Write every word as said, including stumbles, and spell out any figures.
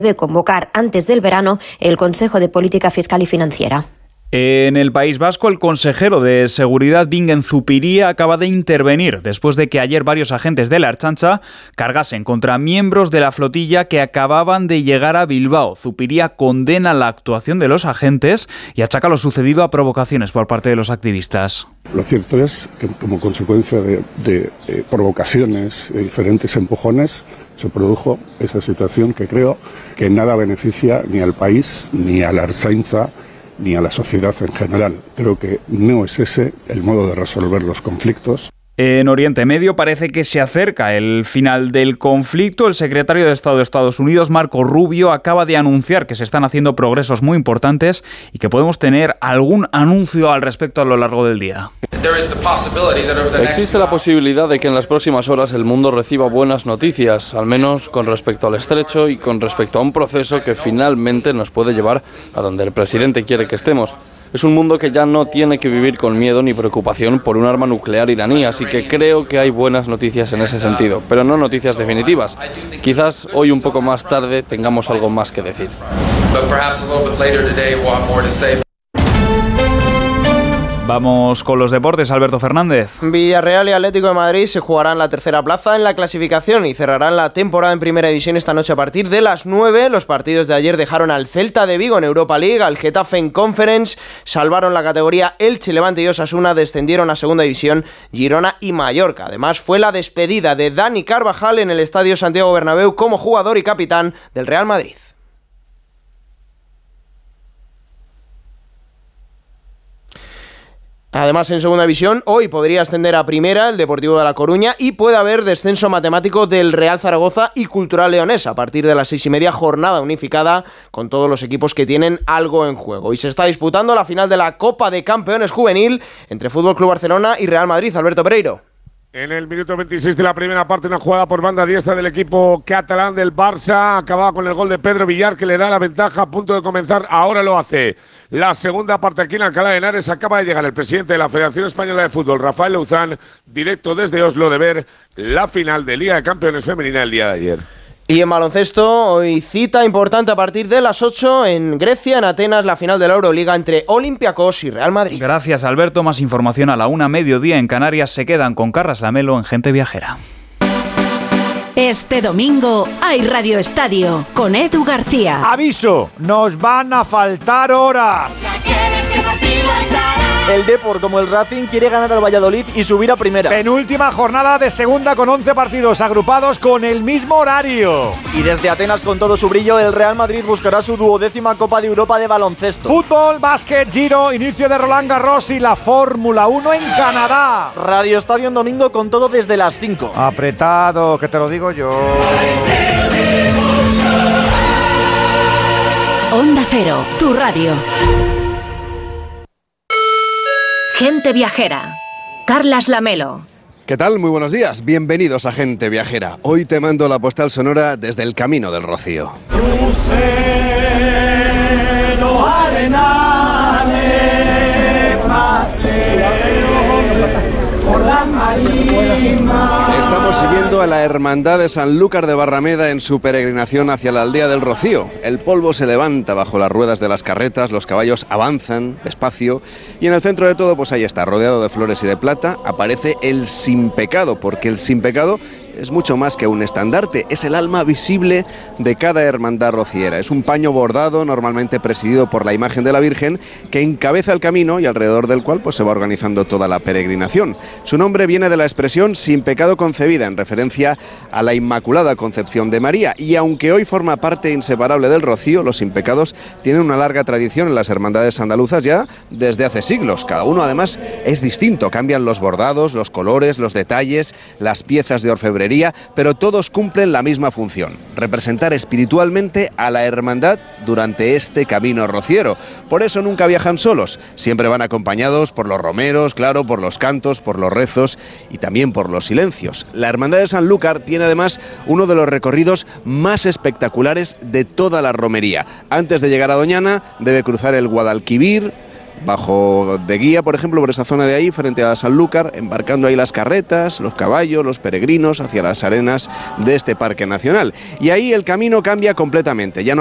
debe convocar antes del verano el Consejo de Política Fiscal y Financiera. En el País Vasco, el consejero de Seguridad Bingen Zupiria acaba de intervenir después de que ayer varios agentes de la Ertzaintza cargasen contra miembros de la flotilla que acababan de llegar a Bilbao. Zupiria condena la actuación de los agentes y achaca lo sucedido a provocaciones por parte de los activistas. Lo cierto es que como consecuencia de, de eh, provocaciones, de diferentes empujones, se produjo esa situación que creo que nada beneficia ni al país ni a la Ertzaintza ni a la sociedad en general. Creo que no es ese el modo de resolver los conflictos. En Oriente Medio parece que se acerca el final del conflicto. El secretario de Estado de Estados Unidos, Marco Rubio, acaba de anunciar que se están haciendo progresos muy importantes y que podemos tener algún anuncio al respecto a lo largo del día. Existe la posibilidad de que en las próximas horas el mundo reciba buenas noticias, al menos con respecto al estrecho y con respecto a un proceso que finalmente nos puede llevar a donde el presidente quiere que estemos. Es un mundo que ya no tiene que vivir con miedo ni preocupación por un arma nuclear iraní, así que creo que hay buenas noticias en ese sentido, pero no noticias definitivas. Quizás hoy un poco más tarde tengamos algo más que decir. Vamos con los deportes, Alberto Fernández. Villarreal y Atlético de Madrid se jugarán la tercera plaza en la clasificación y cerrarán la temporada en Primera División esta noche a partir de las nueve. Los partidos de ayer dejaron al Celta de Vigo en Europa League, al Getafe en Conference, salvaron la categoría Elche, Levante y Osasuna, descendieron a Segunda División Girona y Mallorca. Además fue la despedida de Dani Carvajal en el Estadio Santiago Bernabéu como jugador y capitán del Real Madrid. Además, en Segunda División, hoy podría ascender a Primera el Deportivo de La Coruña y puede haber descenso matemático del Real Zaragoza y Cultural Leonés a partir de las seis y media, jornada unificada con todos los equipos que tienen algo en juego. Y se está disputando la final de la Copa de Campeones Juvenil entre F C Barcelona y Real Madrid. Alberto Pereiro. En el minuto veintiséis de la primera parte, una jugada por banda diestra del equipo catalán del Barça. Acababa con el gol de Pedro Villar, que le da la ventaja a punto de comenzar. Ahora lo hace. La segunda parte aquí en Alcalá de Henares. Acaba de llegar el presidente de la Federación Española de Fútbol, Rafael Louzán, directo desde Oslo, de ver la final de Liga de Campeones Femenina el día de ayer. Y en baloncesto, hoy cita importante a partir de las ocho en Grecia, en Atenas, la final de la Euroliga entre Olympiacos y Real Madrid. Gracias, Alberto. Más información a la una, mediodía en Canarias. Se quedan con Carras Lamelo en Gente Viajera. Este domingo hay Radio Estadio con Edu García. Aviso, nos van a faltar horas. El Depor, como el Racing, quiere ganar al Valladolid y subir a primera. Penúltima jornada de segunda con once partidos agrupados con el mismo horario. Y desde Atenas, con todo su brillo, el Real Madrid buscará su duodécima Copa de Europa de baloncesto. Fútbol, básquet, Giro, inicio de Roland Garros y la Fórmula uno en Canadá. Radio Estadio en domingo con todo desde las cinco. Apretado, que te lo digo yo. Onda Cero, tu radio. Gente Viajera. Carlas Lamelo. ¿Qué tal? Muy buenos días. Bienvenidos a Gente Viajera. Hoy te mando la postal sonora desde el Camino del Rocío. Estamos siguiendo a la Hermandad de Sanlúcar de Barrameda en su peregrinación hacia la aldea del Rocío. El polvo se levanta bajo las ruedas de las carretas, los caballos avanzan despacio y en el centro de todo, pues ahí está, rodeado de flores y de plata, aparece el Sin Pecado, porque el Sin Pecado es mucho más que un estandarte, es el alma visible de cada hermandad rociera. Es un paño bordado, normalmente presidido por la imagen de la Virgen, que encabeza el camino y alrededor del cual pues, se va organizando toda la peregrinación. Su nombre viene de la expresión Sin Pecado Concebida, en referencia a la Inmaculada Concepción de María. Y aunque hoy forma parte inseparable del Rocío, los Sin Pecados tienen una larga tradición en las hermandades andaluzas ya desde hace siglos. Cada uno además es distinto, cambian los bordados, los colores, los detalles, las piezas de orfebrería, pero todos cumplen la misma función: representar espiritualmente a la hermandad durante este camino rociero. Por eso nunca viajan solos, siempre van acompañados por los romeros, claro, por los cantos, por los rezos y también por los silencios. La Hermandad de Sanlúcar tiene además uno de los recorridos más espectaculares de toda la romería. Antes de llegar a Doñana debe cruzar el Guadalquivir, bajo de guía, por ejemplo, por esa zona de ahí, frente a Sanlúcar, embarcando ahí las carretas, los caballos, los peregrinos hacia las arenas de este parque nacional. Y ahí el camino cambia completamente. Ya no